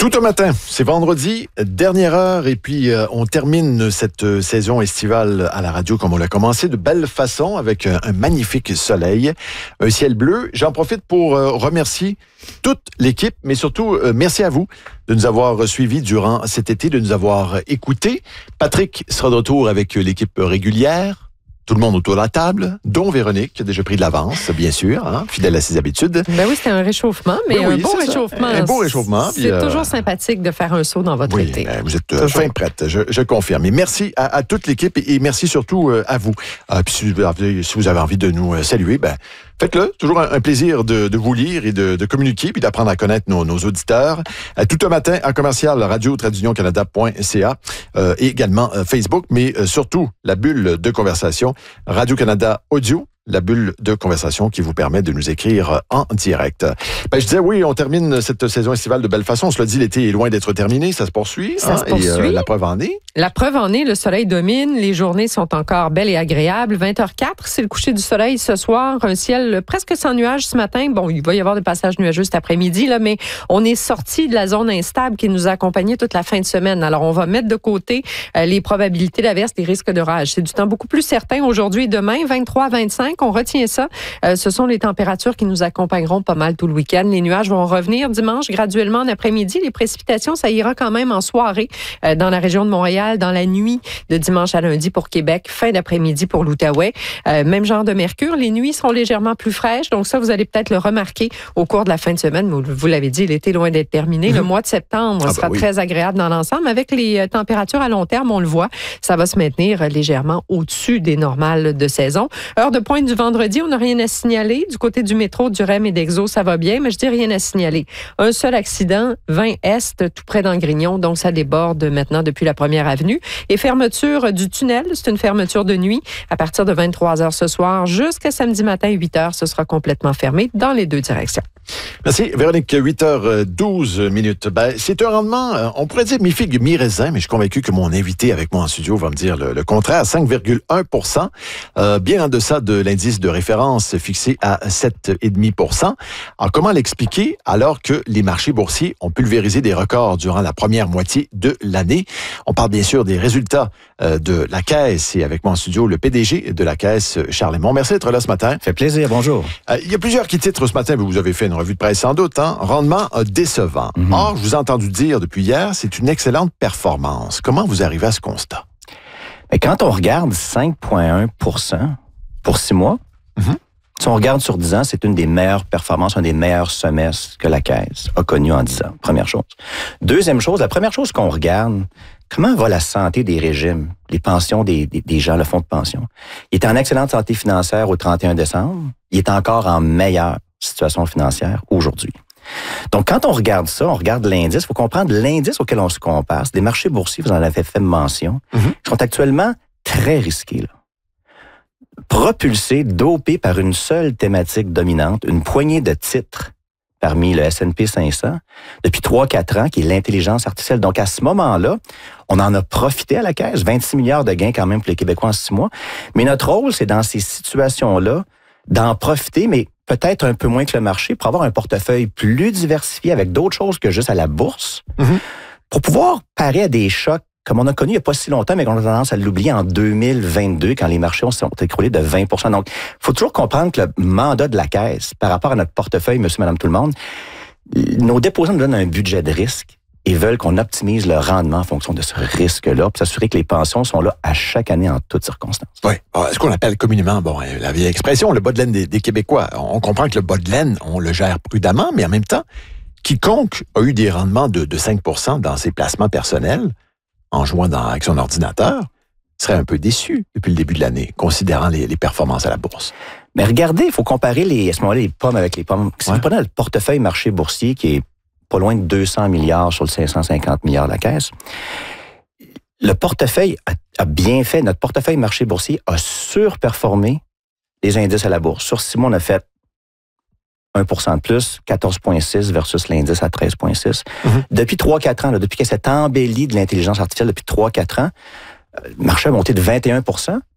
Tout un matin, c'est vendredi, dernière heure, et puis on termine cette saison estivale à la radio comme on l'a commencé, de belle façon, avec un magnifique soleil, un ciel bleu. J'en profite pour remercier toute l'équipe, mais surtout merci à vous de nous avoir suivis durant cet été, de nous avoir écoutés. Patrick sera de retour avec l'équipe régulière. Tout le monde autour de la table, dont Véronique, qui a déjà pris de l'avance, bien sûr, fidèle à ses habitudes. Ben oui, c'était un réchauffement, mais un beau réchauffement. Un beau réchauffement. C'est toujours sympathique de faire un saut dans votre été. Ben, vous êtes fin prête, je confirme. Et merci à toute l'équipe et merci surtout à vous. Puis si vous avez envie de nous saluer, ben faites-le. Toujours un plaisir de vous lire et de communiquer puis d'apprendre à connaître nos auditeurs. Tout un matin en commercial radio-canada.ca et également Facebook, mais surtout la bulle de conversation Radio-Canada Audio, la bulle de conversation qui vous permet de nous écrire en direct. Ben, je disais, oui, on termine cette saison estivale de belle façon. On se l'a dit, l'été est loin d'être terminé. Ça se poursuit. Ça se poursuit. Et la preuve en est. La preuve en est, le soleil domine. Les journées sont encore belles et agréables. 20h04, c'est le coucher du soleil ce soir. Un ciel presque sans nuages ce matin. Bon, il va y avoir des passages nuageux cet après-midi, là, mais on est sorti de la zone instable qui nous a accompagnés toute la fin de semaine. Alors, on va mettre de côté les probabilités d'averse, les risques d'orage. C'est du temps beaucoup plus certain aujourd'hui et demain, 23-25. On retient ça. Ce sont les températures qui nous accompagneront pas mal tout le week-end. Les nuages vont revenir dimanche graduellement en après-midi. Les précipitations, ça ira quand même en soirée dans la région de Montréal, dans la nuit de dimanche à lundi pour Québec, fin d'après-midi pour l'Outaouais. Même genre de mercure. Les nuits seront légèrement plus fraîches. Donc ça, vous allez peut-être le remarquer au cours de la fin de semaine. Vous l'avez dit, l'été est loin d'être terminé. Le mois de septembre sera très agréable dans l'ensemble. Avec les températures à long terme, on le voit, ça va se maintenir légèrement au-dessus des normales de saison. Heure de pointe du vendredi, on n'a rien à signaler. Du côté du métro, du REM et d'Exo, ça va bien, mais je dis rien à signaler. Un seul accident, 20 Est, tout près d'Angrignon, donc ça déborde maintenant depuis la première avenue. Et fermeture du tunnel, c'est une fermeture de nuit à partir de 23h ce soir jusqu'à samedi matin 8h, ce sera complètement fermé dans les deux directions. Merci. Véronique, 8h12 minutes. Ben, c'est un rendement, on pourrait dire mi-figue, mi-raisin, mais je suis convaincu que mon invité avec moi en studio va me dire le contraire, 5,1%, bien en deçà de l'indice de référence fixé à 7,5%. Alors, comment l'expliquer alors que les marchés boursiers ont pulvérisé des records durant la première moitié de l'année? On parle bien sûr des résultats de la Caisse et avec moi en studio, le PDG de la Caisse, Charles Lemond. Merci d'être là ce matin. Ça fait plaisir, bonjour. Il y a plusieurs qui titrent ce matin, vous avez fait une revue de presse sans doute, rendement décevant. Or, je vous ai entendu dire depuis hier, c'est une excellente performance. Comment vous arrivez à ce constat? Mais quand on regarde 5,1% pour 6 mois, si on regarde sur 10 ans, c'est une des meilleures performances, un des meilleurs semestres que la Caisse a connu en 10 ans. Première chose. Deuxième chose, la première chose qu'on regarde, comment va la santé des régimes, les pensions des gens, le fonds de pension? Il est en excellente santé financière au 31 décembre. Il est encore en meilleure situation financière aujourd'hui. Donc, quand on regarde ça, on regarde l'indice, il faut comprendre l'indice auquel on se compare. C'est des marchés boursiers, vous en avez fait mention, qui sont actuellement très risqués, là. Propulsés, dopés par une seule thématique dominante, une poignée de titres parmi le S&P 500 depuis 3-4 ans, qui est l'intelligence artificielle. Donc, à ce moment-là, on en a profité à la Caisse, 26 milliards de gains quand même pour les Québécois en 6 mois. Mais notre rôle, c'est dans ces situations-là, d'en profiter, mais peut-être un peu moins que le marché, pour avoir un portefeuille plus diversifié avec d'autres choses que juste à la bourse, pour pouvoir parer à des chocs comme on a connu il n'y a pas si longtemps, mais qu'on a tendance à l'oublier en 2022, quand les marchés sont écroulés de 20%. Donc, il faut toujours comprendre que le mandat de la Caisse, par rapport à notre portefeuille, monsieur, madame, tout le monde, nos déposants nous donnent un budget de risque et veulent qu'on optimise le rendement en fonction de ce risque-là, pour s'assurer que les pensions sont là à chaque année en toutes circonstances. Oui. Ce qu'on appelle communément, la vieille expression, le bas de laine des Québécois. On comprend que le bas de laine, on le gère prudemment, mais en même temps, quiconque a eu des rendements de 5% dans ses placements personnels, en jouant avec son ordinateur, serait un peu déçu depuis le début de l'année, considérant les performances à la bourse. Mais regardez, il faut comparer à ce moment-là les pommes avec les pommes. Si vous prenez le portefeuille marché boursier qui est pas loin de 200 milliards sur le 550 milliards de la Caisse, le portefeuille a bien fait. Notre portefeuille marché boursier a surperformé les indices à la bourse. Sur 6 mois, on a fait 1% de plus, 14,6 versus l'indice à 13,6. Depuis 3-4 ans, depuis que cette embellie de l'intelligence artificielle depuis 3-4 ans, le marché a monté de 21%,